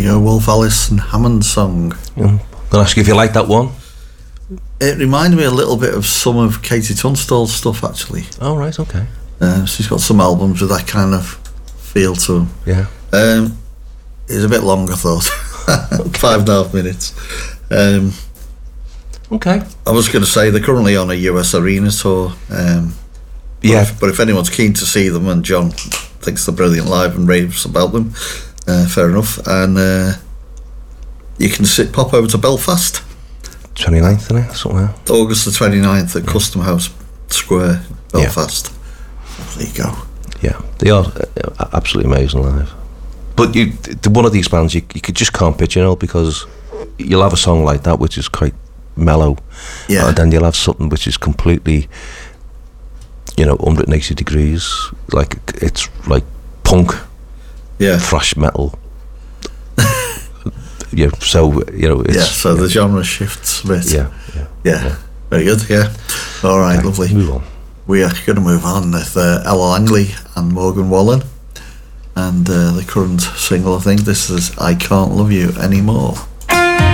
you go, Wolf Alice and Hammond song. I'm gonna ask you if you like that one. It reminded me a little bit of some of Katie Tunstall's stuff, actually. Oh, right, okay. She's got some albums with that kind of feel to them. Yeah. It's a bit long, I thought. 5.5 minutes. Okay. I was going to say they're currently on a US arena tour. But if anyone's keen to see them, and John thinks they're brilliant live and raves about them, fair enough. And you can pop over to Belfast. 29th, isn't it? Somewhere. August the 29th at Custom House Square, Belfast. There you go. Yeah, they are absolutely amazing live. But one of these bands you just can't pitch, because you'll have a song like that which is quite mellow, and then you'll have something which is completely 180 degrees, like it's like punk, thrash metal. So the genre shifts a bit. Yeah. Very good. All right, okay, lovely. Move on. We are going to move on with Ella Langley and Morgan Wallen, and the current single, I think this is I Can't Love You Anymore.